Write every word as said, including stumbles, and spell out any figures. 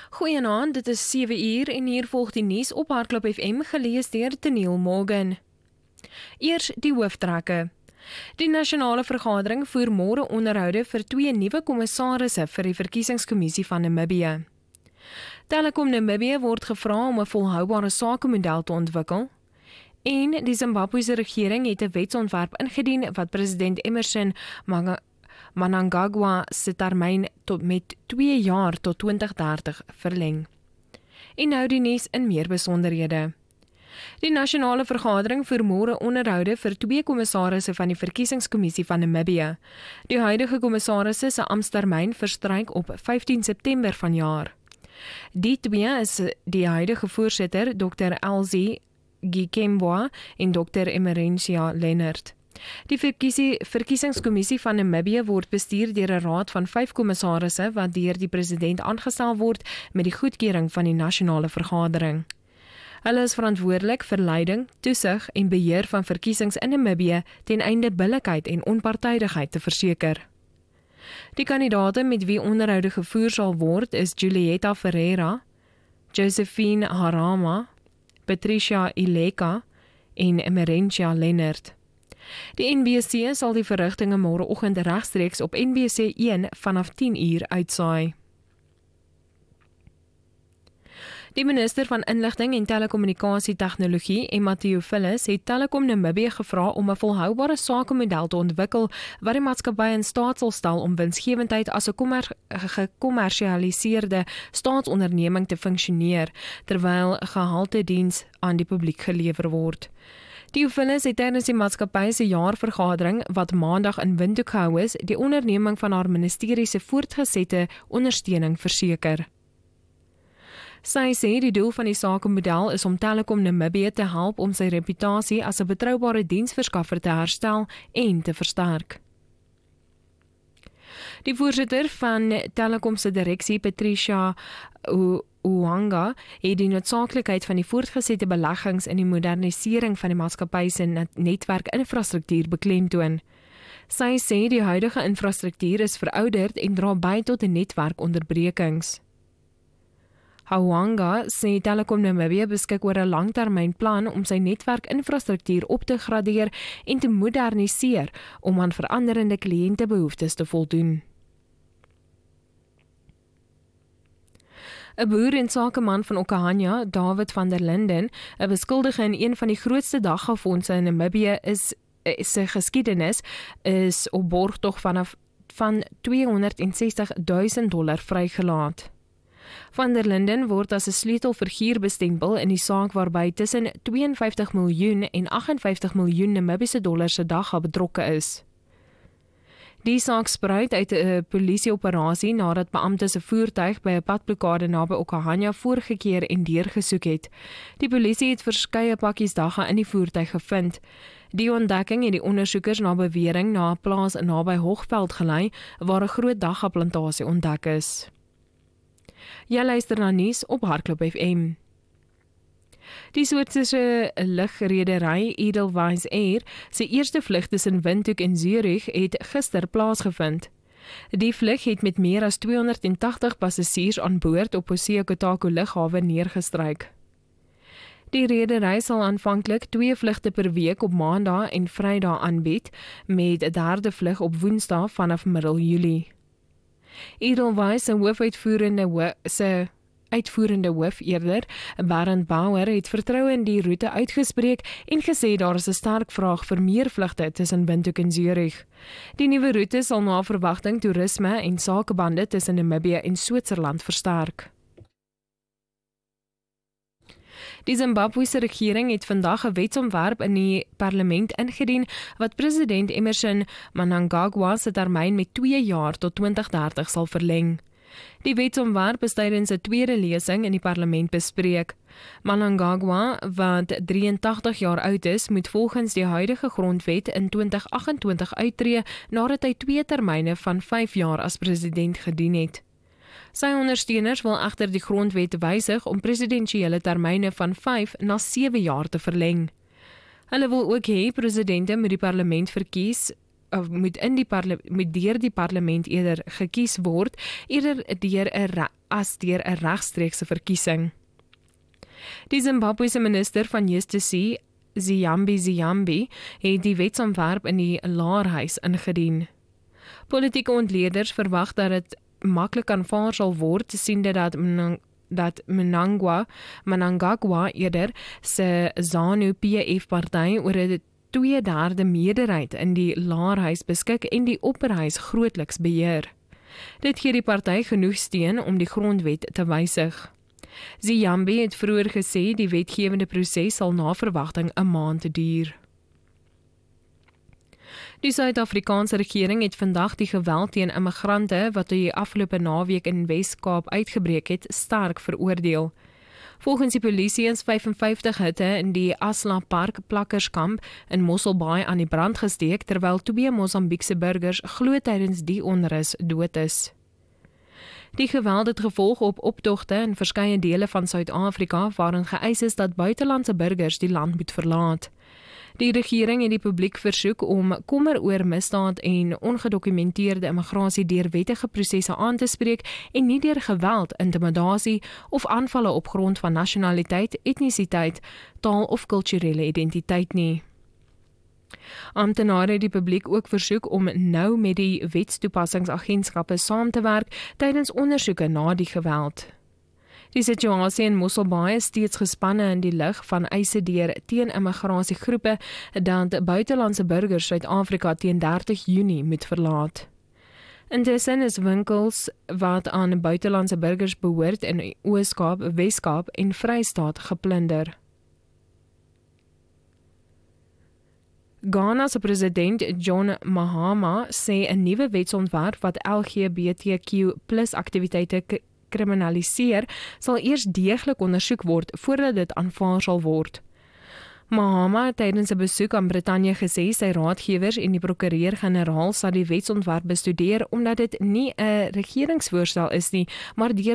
Goeienaand, dit is sewe uur en hier volg die nuus op Hardklop F M gelees deur Teniel Morgan. Eers die hooftrekke. Die nasionale vergadering voer môre onderhoude vir twee nuwe kommissarisse vir die verkiesingskommissie van Namibië. Telecom Namibië word gevra om 'n volhoubare sakemodel te ontwikkel. En die Zimbabwese regering het 'n wetsontwerp ingedien wat president Emmerson Manga Mnangagwa se termyn tot met twee jaar tot twintig dertig verleng. En nou die nuus in meer besonderhede. Die nasionale vergadering voer môre onderhoude vir twee kommissarisse van die verkiesingskommissie van Namibië. Die huidige kommissarisse se amptetermyn verstryk op vyftien September vanjaar. Die twee is die huidige voorsitter dokter Elsie Gikembwa en dokter Emerentia Lennert. Die verkiesie, verkiesingskommissie van Namibië word bestuur deur 'n raad van vyf kommissarisse wat deur die president aangestel word met die goedkeuring van die nasionale vergadering. Hulle is verantwoordelik vir leiding, toesig en beheer van verkiesings in Namibië ten einde billikheid en onpartydigheid te verseker. Die kandidaate met wie onderhoude gevoer sal word is Julieta Ferreira, Josephine Harama, Patricia Ileka en Emerentia Lennert. Die N B C sal die verrigtinge môreoggend regstreeks op N B C een vanaf tien uur uitsaai. Die minister van Inligting en Telekommunikasie Tegnologie, Emma Theophilus, het Telecom Namibië gevra om 'n volhoubare sakemodel te ontwikkel wat die maatskappy in staat sal stel om winsgewendheid as 'n kommer, gekommersialiseerde staatsonderneming te funksioneer, terwyl gehalte diens aan die publiek gelewer word. Theophilus het tydens die maatskappy se jaarvergadering wat maandag in Windhoek gehou is, die onderneming van haar ministerie se voortgesette ondersteuning verseker. Sy sê die doel van die sakemodel is om Telecom Namibië te help om sy reputasie as 'n betroubare diensverskaffer te herstel en te versterk. Die voorsitter van Telecom se direksie, Patricia Uwanga, het die noodsaaklikheid van die voortgesette beleggings in die modernisering van die maatskappy se netwerkinfrastruktuur beklemtoon. Sy sê die huidige infrastruktuur is verouderd en dra by tot 'n netwerkonderbrekings. Hawanga sê Telecom Namibië beskik oor 'n langtermynplan om sy netwerkinfrastruktuur op te gradeer en te moderniseer om aan veranderende kliëntebehoeftes te voldoen. 'n Boer en sakeman van Okahanya, David van der Linden, 'n beskuldige in een van die grootste daggafonds in Namibië is sy geskiedenis, is op borgtog vanaf van tweehonderdsestig duisend dollar vrygelaat. Van der Linden word as 'n sleutelfiguur bestempel in die saak waarby tussen twee en vyftig miljoen en agt en vyftig miljoen Namibiese dollar se dagga betrokke is. Die saak spruit uit 'n polisieoperasie nadat beamptes 'n voertuig by 'n padblokkade naby Okahanya voorgekeer en deurgesoek het. Die polisie het verskeie pakkies dagga in die voertuig gevind. Die ontdekking het die ondersoekers na bewering na 'n plaas naby Hoogveld gelei waar 'n groot dagga-plantasie ontdek is. Jy luister na nuus op Hardklop F M. Die Switserse lugredery Edelweiss Air se eerste vlug tussen Windhoek en Zurich het gister plaasgevind. Die vlug het met meer as tweehonderdtagtig passasiers aan boord op Hosea Kotako lughawe neergestryk. Die redery sal aanvanklik twee vlugte per week op Maandag en Vrydag aanbied, met 'n derde vlug op Woensdag vanaf middel Julie. Edelweiss se hoofuitvoerende hoof se uitvoerende hoof eerder, Bernd Bauer, het vertroue in die roete uitgespreek en gesê daar is 'n sterk vraag vir meer vlugte tussen Windhoek en Zurich. Die nuwe roete sal na verwagting toerisme en sakebande tussen Namibië en Switserland versterk. Die Zimbabwese regering het vandag 'n wetsontwerp in die parlement ingedien wat president Emmerson Mnangagwa se termyn met twee jaar tot twintig dertig sal verleng. Die wetsontwerp is tydens 'n tweede lesing in die parlement bespreek. Mnangagwa, wat drieëntagtig jaar oud is, moet volgens die huidige grondwet in twintig agt en twintig uittreë nadat hy twee termyne van vyf jaar as president gedien het. Sy ondersteuners wil egter die grondwet wysig om presidensiële termyne van vyf na sewe jaar te verleng. Hulle wil ook hê presidente moet die parlement verkies of moet in die parle, moet deur die parlement eerder gekies word eerder deur 'n as deur 'n regstreekse verkiesing. Die Zimbabwese minister van Justisie, Ziyambi Ziyambi, het die wetsontwerp in die Laerhuis ingedien. Politieke ontleeders verwag dat dit maklik aanvaar sal word, siende dat dat Mnangagwa, Mnangagwa eerder se ZANU-P F party oor 'n twee derde meerderheid in die Laerhuis beskik en die Opperhuis grootliks beheer. Dit gee die party genoeg steun om die grondwet te wysig. Ziyambi het vroeër gesê die wetgewende proses sal na verwagting 'n maand duur. Die Suid-Afrikaanse regering het vandag die geweld teen immigrante wat die afgelope naweek in Wes-Kaap uitgebreek het, sterk veroordeel. Volgens die polisie is vyfenvyftig hitte in die Asla Park plakkerskamp in Mosselbaai aan die brand gesteek, terwyl twee Mosambiekse burgers glo tydens die onrus dood is. Die geweld het gevolg op optogte in verskeie dele van Suid-Afrika waarin geëis is dat buitelandse burgers die land moet verlaat. Die regering het die publiek versoek om kommer oor misdaad en ongedokumenteerde immigrasie deur wettige prosesse aan te spreek en nie deur geweld, intimidasie of aanvalle op grond van nasionaliteit, etnisiteit, taal of kulturele identiteit nie. Amptenare het die publiek ook versoek om nou met die wetstoepassingsagentskappe saam te werk tydens ondersoeke na die geweld. Die situasie in Mosselbaai is steeds gespanne in die lig van eise deur teen-immigrasiegroepe dat buitelandse burgers Suid-Afrika teen dertig Junie moet verlaat. Intussen is winkels wat aan buitelandse burgers behoort in Oos-Kaap, Wes-Kaap en Vrystaat geplunder. Ghana se president John Mahama sê 'n nuwe wetsontwerp wat L G B T Q plus aktiwiteite kriminaliseer, sal eers deeglik ondersoek word voordat dit aanvaar sal word. Mahama het tydens 'n besoek aan Brittanje gesê sy raadgewers en die prokureur-generaal sal die wetsontwerp bestudeer omdat dit nie 'n regeringsvoorstel is nie, maar deur